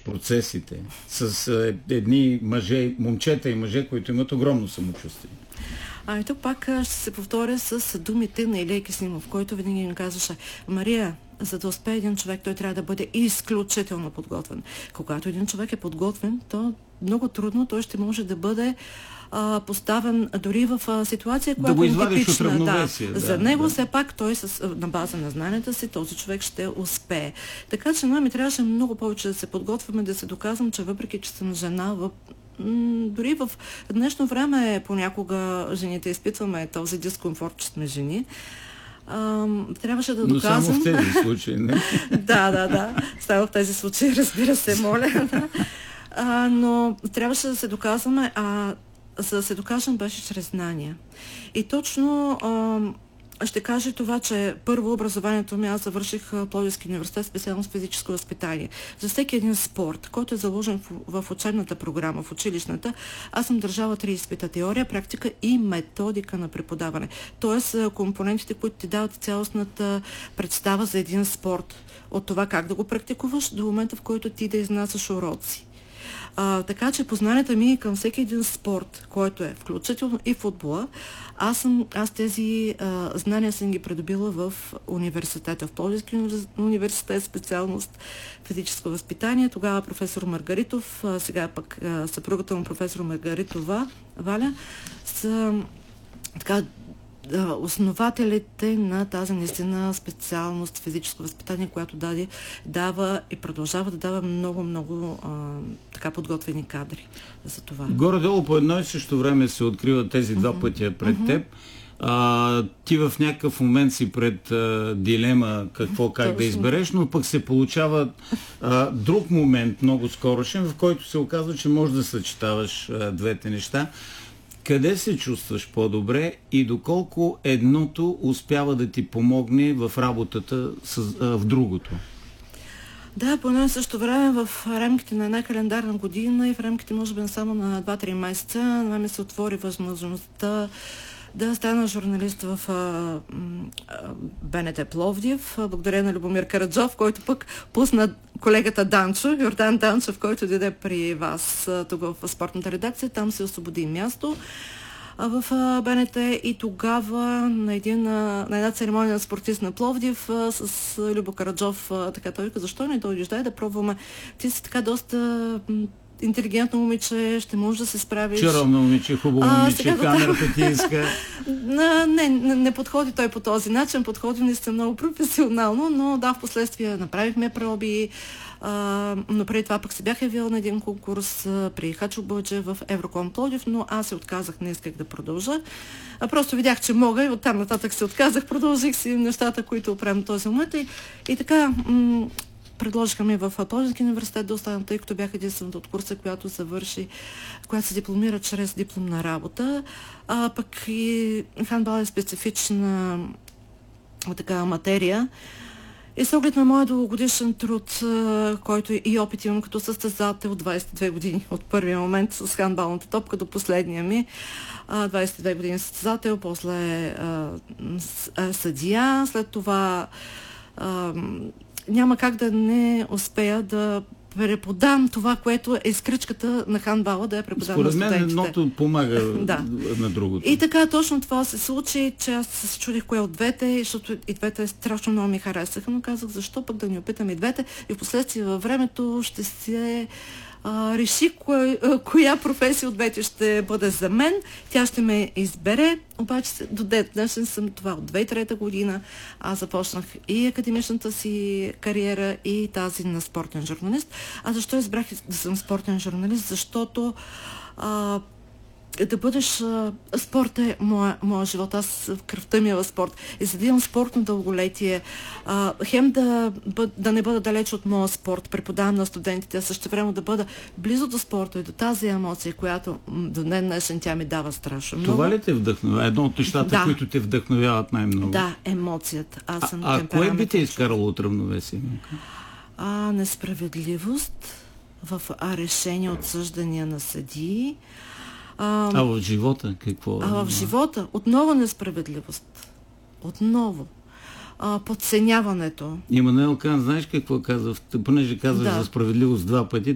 процесите с едни мъже, момчета и мъже, които имат огромно самочувствие? И тук пак ще се повторя с думите на Илия Кислимов, който винаги ми казваше: Мария, за да успее един човек, той трябва да бъде изключително подготвен. Когато един човек е подготвен, то много трудно той ще може да бъде поставен дори в ситуация, която е типична. За него все пак той на база на знанията си, този човек ще успее. Така че ми трябваше много повече да се подготвяме, да се доказвам, че въпреки, че съм жена, дори в днешно време понякога жените изпитваме този дискомфорт, че сме жени. Трябваше да доказвам... Но само в тези случаи, не? Да. Става в тези случаи, разбира се, моля. Но трябваше да се доказваме, за да се докажем беше чрез знания. И точно ще кажа това, че първо образованието ми, аз завърших Пловдивски университет, специалност физическо възпитание. За всеки един спорт, който е заложен в учебната програма, в училищната, аз съм държала 3 изпита: теория, практика и методика на преподаване. Тоест компонентите, които ти дават цялостната представа за един спорт. От това как да го практикуваш до момента, в който ти да изнасяш уроци. Така че познанията ми към всеки един спорт, който е включително и футбола, аз тези знания съм ги придобила в университета, в Пловдивски университет, специалност физическо възпитание. Тогава професор Маргаритов, сега пък съпругата му професор Маргаритова, Валя, са така основателите на тази наистина специалност физическо възпитание, която дава и продължава да дава много така подготвени кадри за това. Горе-долу по едно и също време се откриват тези два пътя пред теб. Ти в някакъв момент си пред дилема как да избереш, но пък се получава друг момент, много скорошен, в който се оказва, че можеш да съчетаваш двете неща. Къде се чувстваш по-добре и доколко едното успява да ти помогне в работата в другото? Да, по едно и също време, в рамките на една календарна година и в рамките, може би, само на 2-3 месеца, на мен се отвори възможността да стана журналист в БНТ Пловдив, благодаря на Любомир Караджов, който пък пусна колегата Данчо, Йордан Данчев, който дойде при вас тук в спортната редакция. Там се освободи място в БНТ и тогава на една церемония на спортист на Пловдив с Любо Караджов, така той вика: защо не дойдеш, дай да пробваме. Ти си така доста интелигентно момиче, ще можеш да се справиш. Чаровно момиче, хубаво момиче, камерата ти иска. Не подходи той по този начин, подходи наистина много професионално, но да, в последствие направихме проби, но преди това пък се бях явила на един конкурс при Хачо Бълджа в Евроком Пловдив, но аз се отказах, не исках да продължа. Просто видях, че мога и оттам нататък се отказах, продължих си нещата, които правим този момент и така... Предложиха ми в Пловдивски университет да остана, тъй като бях единствената от курса, която се дипломира чрез дипломна работа. Пък и хандбал е специфична така материя. И с оглед на моя дългогодишен труд, който и опит имам като състезател 22 години, от първия момент с хандбалната топка до последния ми, 22 години състезател, после съдия, след това няма как да не успея да преподам това, което е изкричката на хандбала, да я преподам на студентите. Според мен едното помага на другото. И така точно това се случи, че аз се чудих кое от двете, защото и двете страшно много ми харесаха, но казах, защо пък да ни опитам и двете, и в последствие във времето ще се реши коя професия от двете ще бъде за мен. Тя ще ме избере, обаче до днешен съм това от 2003 година. Аз започнах и академичната си кариера, и тази на спортен журналист. А защо избрах да съм спортен журналист? Защото да бъдеш... Спорт е моя живот. Аз в кръвта ми е в спорт. И за да имам спортно дълголетие, хем да не бъда далеч от моя спорт, преподавам на студентите, а също време да бъда близо до спорта и до тази емоция, която до ден днешен тя ми дава страшно много. Това ли те вдъхновява? Едно от нещата, които те вдъхновяват най-много? Да, емоцията. Аз съм кое би те изкарало от равновесие? Несправедливост в решения, отсъждания на съдии. В живота какво? В живота отново несправедливост. Отново. Подценяването. Имануел Кант, знаеш какво казва? Понеже казваш за справедливост 2 пъти,